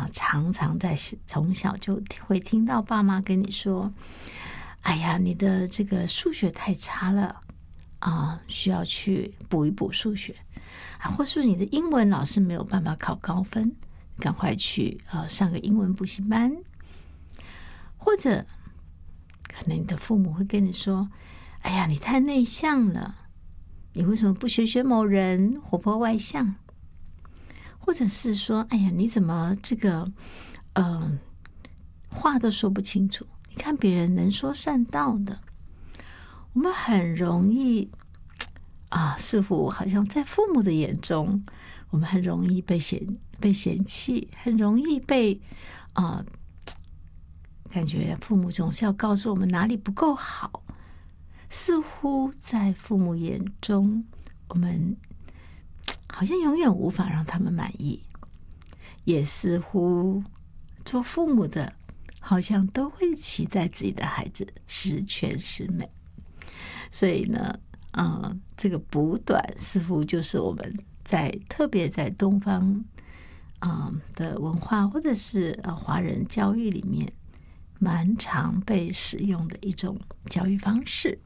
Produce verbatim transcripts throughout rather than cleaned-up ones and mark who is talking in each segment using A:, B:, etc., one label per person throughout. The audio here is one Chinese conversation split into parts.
A: 常常在从小就会听到爸妈跟你说，哎呀，你的这个数学太差了啊，需要去补一补数学啊，或是你的英文老师没有办法考高分，赶快去啊上个英文补习班。或者可能你的父母会跟你说，哎呀，你太内向了，你为什么不学学某人活泼外向？或者是说，哎呀，你怎么这个呃话都说不清楚，你看别人能说善道的。我们很容易啊，似乎好像在父母的眼中，我们很容易被嫌被嫌弃，很容易被啊、呃，感觉父母总是要告诉我们哪里不够好。似乎在父母眼中，我们好像永远无法让他们满意，也似乎做父母的好像都会期待自己的孩子十全十美。所以呢，呃，这个补短似乎就是我们在特别在东方啊、呃、的文化或者是呃华人教育里面蛮常被使用的一种教育方式。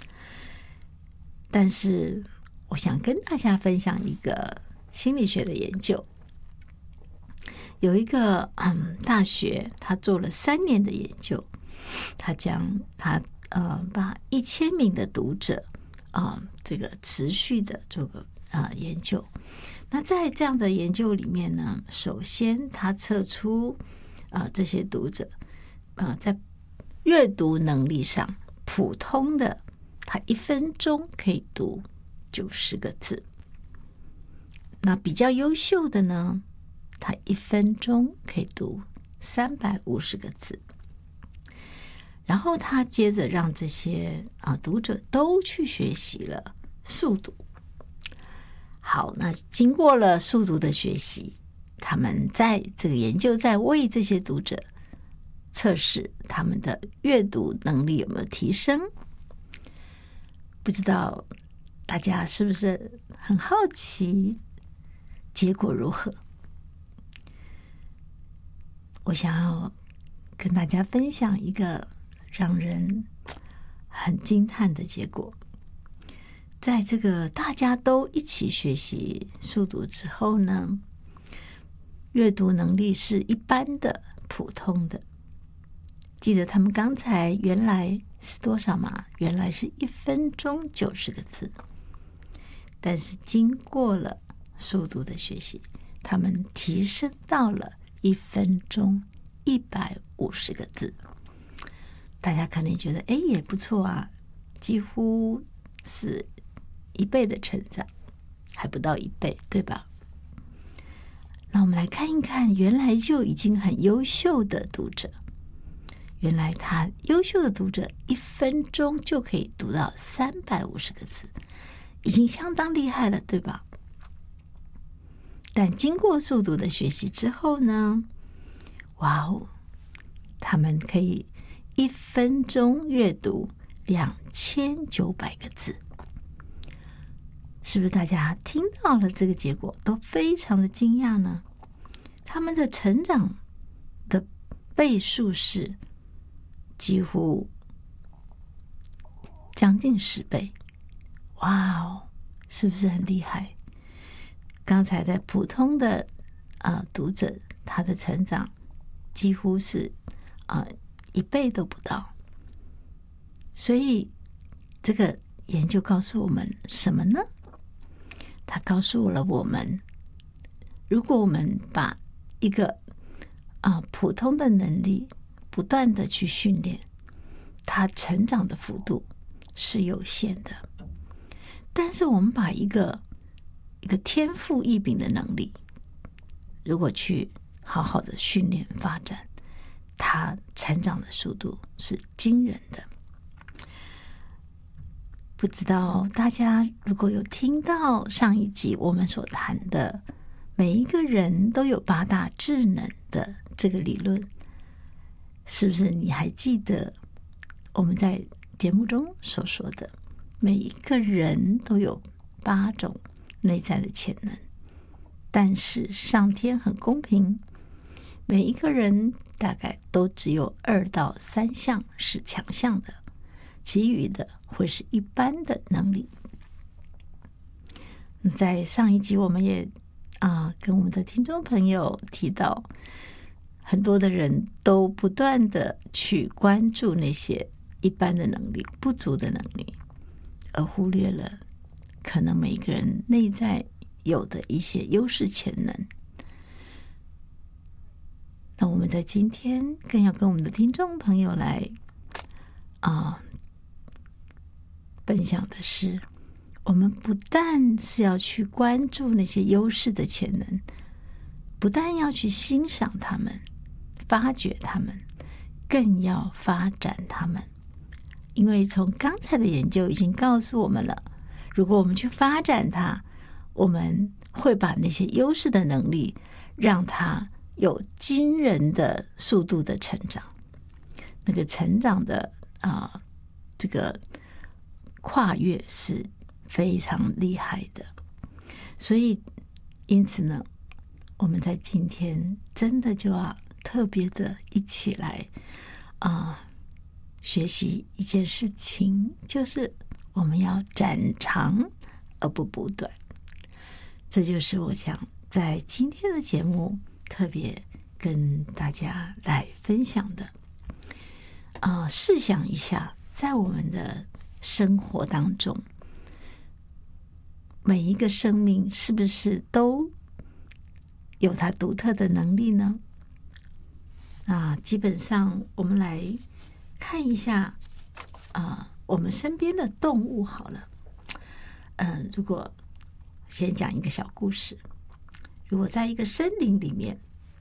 A: 但是我想跟大家分享一个心理学的研究，有一个嗯大学，他做了三年的研究，他将他呃把一千名的读者啊、呃、这个持续的做个啊、呃、研究。那在这样的研究里面呢，首先他测出啊、呃、这些读者啊、呃、在阅读能力上普通的，他一分钟可以读九十个字。那比较优秀的呢，他一分钟可以读三百五十个字。然后他接着让这些啊读者都去学习了速读。好，那经过了速读的学习，他们在这个研究在为这些读者测试他们的阅读能力有没有提升。不知道大家是不是很好奇结果如何？我想要跟大家分享一个让人很惊叹的结果。在这个大家都一起学习速读之后呢，阅读能力是一般的、普通的。记得他们刚才原来是多少吗？原来是一分钟九十个字。但是经过了速读的学习，他们提升到了一分钟一百五十个字。大家可能觉得，哎，也不错啊，几乎是一倍的成长，还不到一倍，对吧？那我们来看一看，原来就已经很优秀的读者，原来他优秀的读者一分钟就可以读到三百五十个字，已经相当厉害了，对吧？但经过速读的学习之后呢，哇哦，他们可以一分钟阅读两千九百个字。是不是大家听到了这个结果都非常的惊讶呢？他们的成长的倍数是几乎将近十倍。哇哦，是不是很厉害？刚才在普通的呃读者，他的成长几乎是呃一倍都不到。所以这个研究告诉我们什么呢？它告诉了我们，如果我们把一个啊、呃、普通的能力不断的去训练，它成长的幅度是有限的。但是我们把一个一个天赋异禀的能力，如果去好好的训练发展，它成长的速度是惊人的。不知道大家如果有听到上一集我们所谈的每一个人都有八大智能的这个理论，是不是你还记得我们在节目中所说的每一个人都有八种内在的潜能，但是上天很公平， 每一个人大概都只有二到三项是强项的，其余的会是一般的能力。在上一集我们也啊跟我们的听众朋友提到，很多的人都不断的去关注那些一般的能力、不足的能力，而忽略了可能每个人内在有的一些优势潜能。那我们在今天更要跟我们的听众朋友来啊分享的是，我们不但是要去关注那些优势的潜能，不但要去欣赏他们、发掘他们，更要发展他们。因为从刚才的研究已经告诉我们了，如果我们去发展它，我们会把那些优势的能力让它有惊人的速度的成长，那个成长的啊、呃，这个跨越是非常厉害的。所以因此呢，我们在今天真的就要特别的一起来啊、呃、学习一件事情，就是我们要展长而不补短。这就是我想在今天的节目特别跟大家来分享的。啊、呃，试想一下，在我们的生活当中，每一个生命是不是都有它独特的能力呢？啊，基本上我们来看一下啊，我们身边的动物好了。嗯、呃，如果先讲一个小故事，如果在一个森林里面，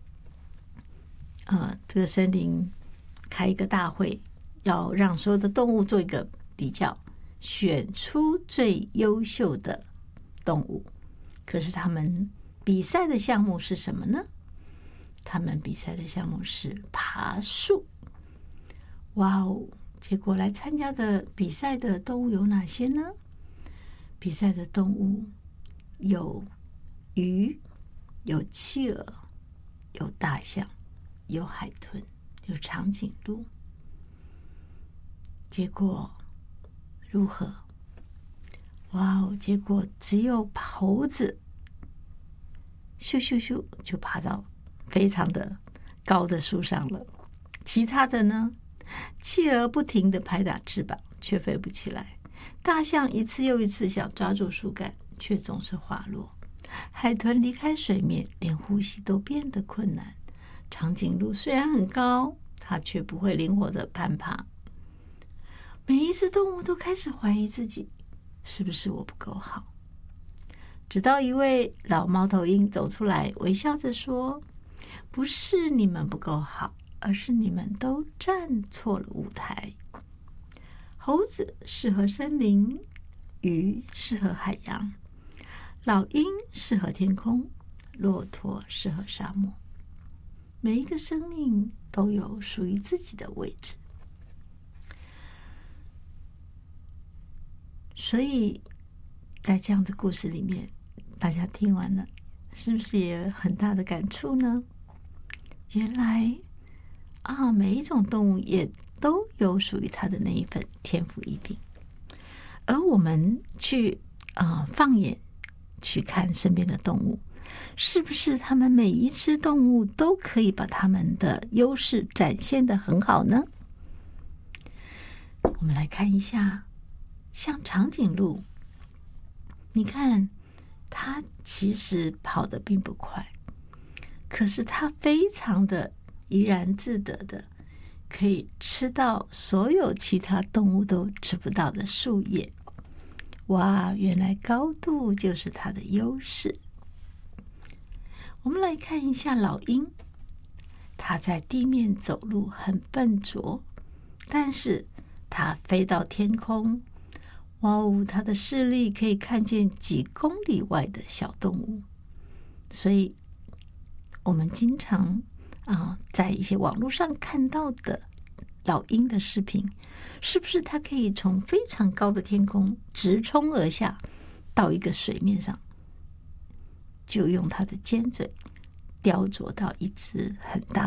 A: 呃，这个森林开一个大会，要让所有的动物做一个比较，选出最优秀的动物。可是他们比赛的项目是什么呢？他们比赛的项目是爬树。哇哦！结果来参加的比赛的动物有哪些呢？比赛的动物有鱼，有企鹅，有大象，有海豚，有长颈鹿。结果如何？哇哦！结果只有猴子咻咻咻就爬到非常的高的树上了，其他的呢？企鹅不停地拍打翅膀，却飞不起来；大象一次又一次想抓住树干，却总是滑落；海豚离开水面，连呼吸都变得困难；长颈鹿虽然很高，它却不会灵活地攀爬。每一只动物都开始怀疑自己，是不是我不够好？直到一位老猫头鹰走出来，微笑着说：“不是你们不够好，而是你们都站错了舞台。猴子适合森林，鱼适合海洋，老鹰适合天空，骆驼适合沙漠。每一个生命都有属于自己的位置。”所以在这样的故事里面，大家听完了是不是也有很大的感触呢？原来啊，每一种动物也都有属于它的那一份天赋异禀，而我们去啊放眼去看身边的动物，是不是它们每一只动物都可以把它们的优势展现得很好呢？我们来看一下，像长颈鹿，你看它其实跑得并不快，可是它非常的怡然自得的，可以吃到所有其他动物都吃不到的树叶。哇，原来高度就是它的优势。我们来看一下老鹰，它在地面走路很笨拙，但是它飞到天空，哇哦，它的视力可以看见几公里外的小动物。所以我们经常啊，在一些网络上看到的老鹰的视频，是不是它可以从非常高的天空直冲而下到一个水面上，就用它的尖嘴雕琢到一只很大